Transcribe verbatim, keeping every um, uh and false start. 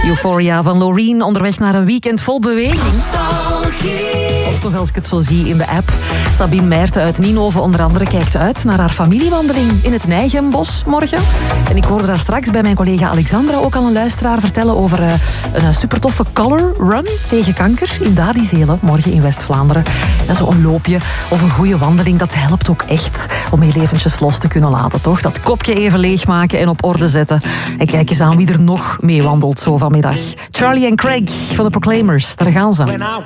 Euphoria van Loreen, onderweg naar een weekend vol beweging. Of toch als ik het zo zie in de app. Sabine Meijerte uit Nienhoven onder andere kijkt uit naar haar familiewandeling in het Nijgenbos morgen. En ik hoorde daar straks bij mijn collega Alexandra ook al een luisteraar vertellen over uh, een supertoffe color run tegen kanker in Dadizelen morgen in West-Vlaanderen. En zo'n loopje of een goede wandeling, dat helpt ook echt om heel eventjes los te kunnen laten, toch? Dat kopje even leegmaken en op orde zetten. En kijk eens aan wie er nog mee wandelt zo vanmiddag. Charlie en Craig van de Proclaimers, daar gaan ze.